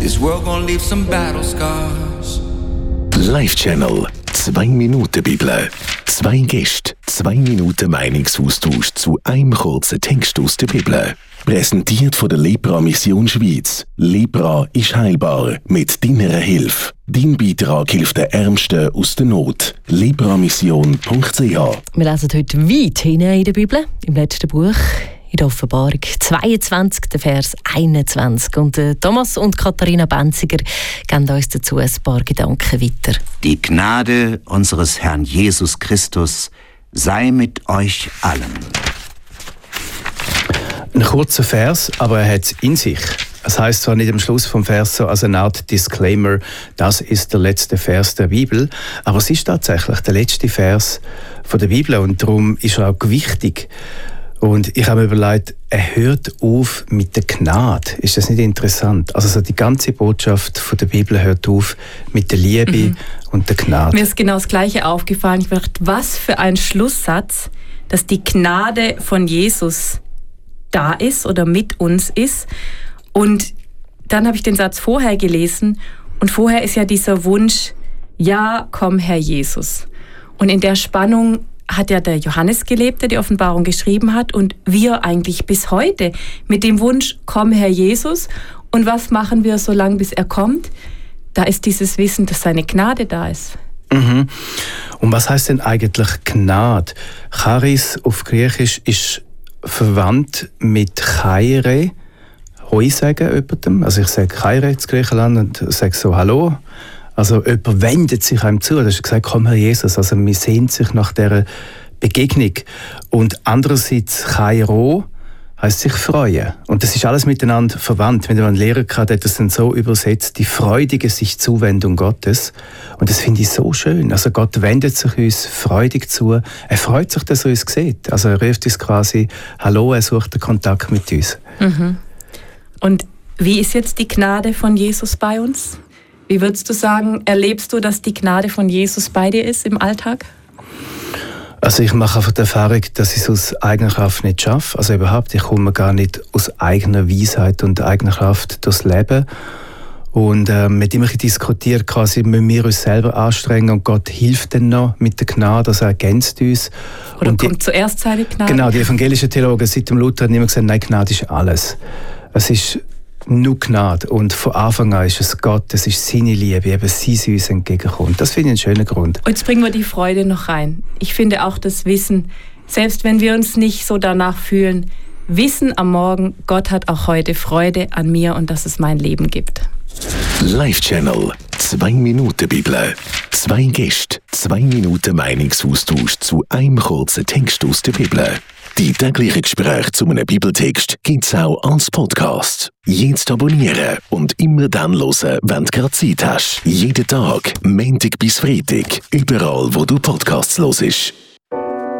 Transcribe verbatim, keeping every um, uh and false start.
This world gonna leave some battle scars. Live Channel. Zwei Minuten Bibel. Zwei Gäste, zwei Minuten Meinungsaustausch zu einem kurzen Text aus der Bibel. Präsentiert von der Lepra Mission Schweiz. Lepra ist heilbar mit deiner Hilfe. Dein Beitrag hilft den Ärmsten aus der Not. lepramission punkt c h. Wir lesen heute weit hinein in der Bibel, im letzten Buch, in der Offenbarung zweiundzwanzig, der Vers einundzwanzig. Und äh, Thomas und Katharina Benziger geben uns dazu ein paar Gedanken weiter. Die Gnade unseres Herrn Jesus Christus sei mit euch allen. Ein kurzer Vers, aber er hat es in sich. Es heißt zwar nicht am Schluss vom Vers so als eine Art Disclaimer, das ist der letzte Vers der Bibel, aber es ist tatsächlich der letzte Vers von der Bibel und darum ist er auch gewichtig. Und ich habe mir überlegt, er hört auf mit der Gnade. Ist das nicht interessant? Also so die ganze Botschaft von der Bibel hört auf mit der Liebe mhm. und der Gnade. Mir ist genau das Gleiche aufgefallen. Ich dachte, was für ein Schlusssatz, dass die Gnade von Jesus da ist oder mit uns ist. Und dann habe ich den Satz vorher gelesen und vorher ist ja dieser Wunsch, ja, komm Herr Jesus. Und in der Spannung hat ja der Johannes gelebt, der die Offenbarung geschrieben hat, und wir eigentlich bis heute mit dem Wunsch, komm Herr Jesus. Und was machen wir so lange, bis er kommt? Da ist dieses Wissen, dass seine Gnade da ist. Mhm. Und was heißt denn eigentlich Gnade? Charis auf Griechisch ist verwandt mit Chaire. Hoi sagen jemandem. Also ich sage Chaire in Griechenland und sage so Hallo. Also jemand wendet sich einem zu. Das ist gesagt, komm Herr Jesus. Also man sehnt sich nach dieser Begegnung. Und andererseits Chairo heisst sich freuen. Und das ist alles miteinander verwandt. Wenn man einen Lehrer hatte, der das dann so übersetzt, die freudige sich Zuwendung Gottes. Und das finde ich so schön. Also Gott wendet sich uns freudig zu. Er freut sich, dass er uns sieht. Also er ruft uns quasi Hallo, er sucht den Kontakt mit uns. Mhm. Und wie ist jetzt die Gnade von Jesus bei uns? Wie würdest du sagen, erlebst du, dass die Gnade von Jesus bei dir ist im Alltag? Also ich mache einfach die Erfahrung, dass ich es aus eigener Kraft nicht schaffe. Also überhaupt, ich komme gar nicht aus eigener Weisheit und eigener Kraft durchs Leben. Und äh, mit ihm diskutiert, quasi müssen wir uns selber anstrengen und Gott hilft dann noch mit der Gnade, also er ergänzt uns. Oder und kommt die, zuerst seine Gnade? Genau, die evangelischen Theologen seit dem Luther haben immer gesagt, nein, Gnade ist alles. Es ist nur Gnade. Und von Anfang an ist es Gott, es ist seine Liebe, eben sie uns entgegenkommt. Das finde ich einen schönen Grund. Und jetzt bringen wir die Freude noch rein. Ich finde auch das Wissen, selbst wenn wir uns nicht so danach fühlen, Wissen am Morgen, Gott hat auch heute Freude an mir und dass es mein Leben gibt. Live Channel. Zwei Minuten Bibel. Zwei Gäste, zwei Minuten Meinungsaustausch zu einem kurzen Text aus der Bibel. Die täglichen Gespräche zu einem Bibeltext gibt's auch als Podcast. Jetzt abonnieren und immer dann hören, wenn du gerade Zeit hast. Jeden Tag, Montag bis Freitag, überall wo du Podcasts hörst.